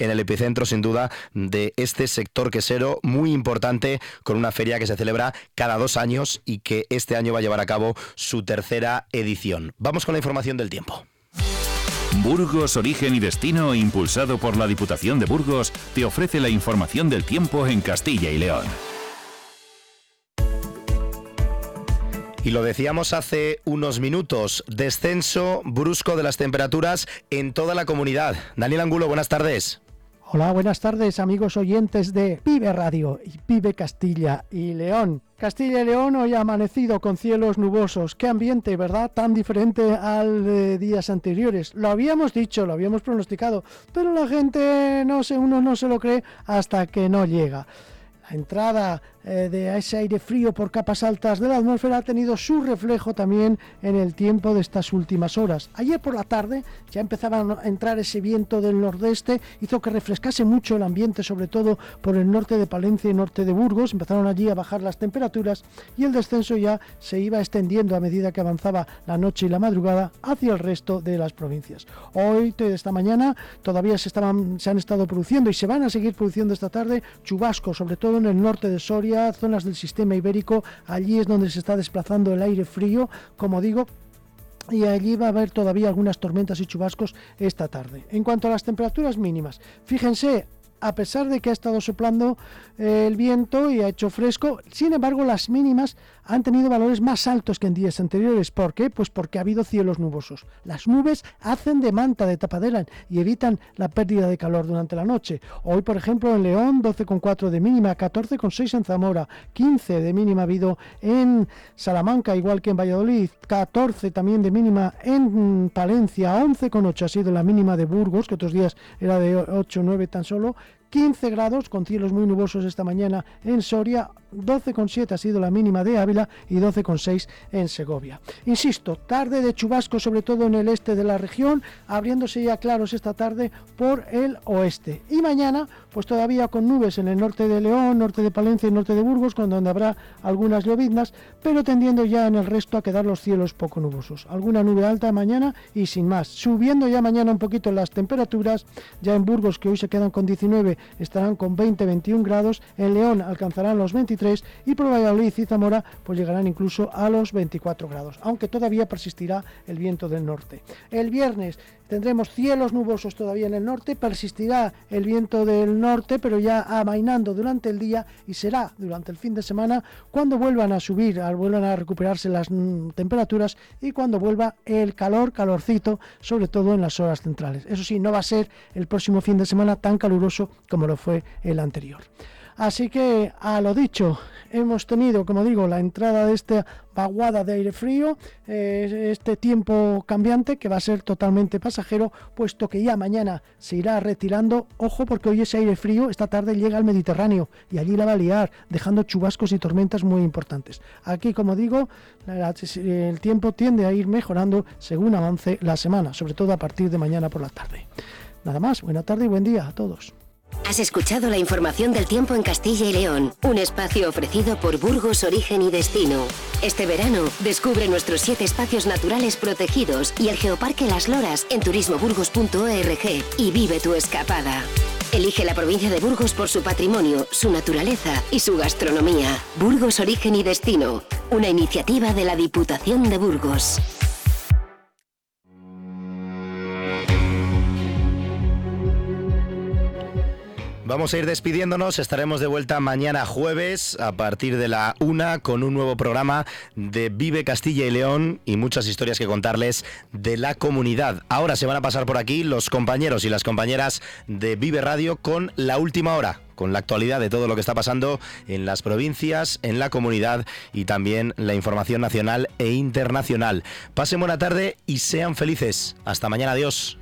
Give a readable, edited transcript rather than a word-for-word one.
en el epicentro sin duda de este sector quesero muy importante, con una feria que se celebra cada 2 años y que este año va a llevar a cabo su tercera edición. Vamos con la información del tiempo. Burgos, origen y destino, impulsado por la Diputación de Burgos, te ofrece la información del tiempo en Castilla y León. Y lo decíamos hace unos minutos, descenso brusco de las temperaturas en toda la comunidad. Daniel Angulo, buenas tardes. Hola, buenas tardes, amigos oyentes de Vive Radio y Vive Castilla y León. Castilla y León hoy ha amanecido con cielos nubosos. Qué ambiente, ¿verdad? Tan diferente al de días anteriores. Lo habíamos dicho, lo habíamos pronosticado, pero la gente uno no se lo cree hasta que no llega. La entrada de ese aire frío por capas altas de la atmósfera ha tenido su reflejo también en el tiempo de estas últimas horas. Ayer por la tarde ya empezaba a entrar ese viento del nordeste, hizo que refrescase mucho el ambiente, sobre todo por el norte de Palencia y norte de Burgos. Empezaron allí a bajar las temperaturas y el descenso ya se iba extendiendo a medida que avanzaba la noche y la madrugada hacia el resto de las provincias. Hoy, esta mañana, todavía se han estado produciendo y se van a seguir produciendo esta tarde chubascos, sobre todo en el norte de Soria, zonas del sistema ibérico. Allí es donde se está desplazando el aire frío, como digo, y allí va a haber todavía algunas tormentas y chubascos esta tarde. En cuanto a las temperaturas mínimas, fíjense, a pesar de que ha estado soplando el viento y ha hecho fresco, sin embargo las mínimas han tenido valores más altos que en días anteriores. ¿Por qué? Pues porque ha habido cielos nubosos. Las nubes hacen de manta, de tapadera, y evitan la pérdida de calor durante la noche. Hoy, por ejemplo, en León, 12,4 de mínima, 14,6 en Zamora, 15 de mínima ha habido en Salamanca, igual que en Valladolid, 14 también de mínima en Palencia, 11,8 ha sido la mínima de Burgos, que otros días era de 8 o 9 tan solo, 15 grados con cielos muy nubosos esta mañana en Soria, 12,7 ha sido la mínima de Ávila y 12,6 en Segovia. Insisto, tarde de chubascos sobre todo en el este de la región, abriéndose ya claros esta tarde por el oeste. Y mañana, pues todavía con nubes en el norte de León, norte de Palencia y norte de Burgos, con donde habrá algunas lloviznas, pero tendiendo ya en el resto a quedar los cielos poco nubosos. Alguna nube alta mañana y sin más. Subiendo ya mañana un poquito las temperaturas, ya en Burgos, que hoy se quedan con 19, estarán con 20-21 grados, en León alcanzarán los 23 y por Valladolid y Zamora pues llegarán incluso a los 24 grados, aunque todavía persistirá el viento del norte. El viernes tendremos cielos nubosos todavía en el norte, persistirá el viento del norte, pero ya amainando durante el día, y será durante el fin de semana cuando vuelvan a subir, vuelvan a recuperarse las temperaturas y cuando vuelva el calorcito, sobre todo en las horas centrales. Eso sí, no va a ser el próximo fin de semana tan caluroso como lo fue el anterior. Así que, a lo dicho, hemos tenido, como digo, la entrada de esta vaguada de aire frío, este tiempo cambiante que va a ser totalmente pasajero, puesto que ya mañana se irá retirando. Ojo, porque hoy ese aire frío esta tarde llega al Mediterráneo y allí la va a liar, dejando chubascos y tormentas muy importantes. Aquí, como digo, el tiempo tiende a ir mejorando según avance la semana, sobre todo a partir de mañana por la tarde. Nada más, buena tarde y buen día a todos. Has escuchado la información del tiempo en Castilla y León, un espacio ofrecido por Burgos, Origen y Destino. Este verano, descubre nuestros 7 espacios naturales protegidos y el Geoparque Las Loras en turismoburgos.org y vive tu escapada. Elige la provincia de Burgos por su patrimonio, su naturaleza y su gastronomía. Burgos, Origen y Destino, una iniciativa de la Diputación de Burgos. Vamos a ir despidiéndonos, estaremos de vuelta mañana jueves a partir de la 1 con un nuevo programa de Vive Castilla y León y muchas historias que contarles de la comunidad. Ahora se van a pasar por aquí los compañeros y las compañeras de Vive Radio con la última hora, con la actualidad de todo lo que está pasando en las provincias, en la comunidad y también la información nacional e internacional. Pasen buena tarde y sean felices. Hasta mañana, adiós.